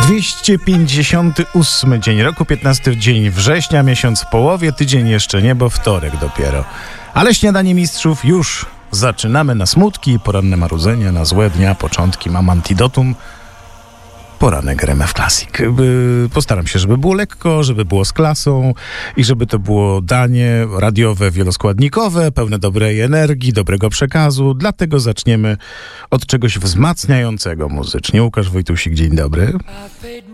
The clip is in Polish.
258 dzień roku, 15 dzień września, miesiąc w połowie, tydzień jeszcze nie, bo wtorek dopiero. Ale śniadanie mistrzów już zaczynamy na smutki, poranne marudzenia, na złe dnia, początki. Mam antidotum. Poranek RMF Classic. Postaram się, żeby było lekko, żeby było z klasą i żeby to było danie radiowe, wieloskładnikowe, pełne dobrej energii, dobrego przekazu. Dlatego zaczniemy od czegoś wzmacniającego muzycznie. Łukasz Wojtusik, dzień dobry.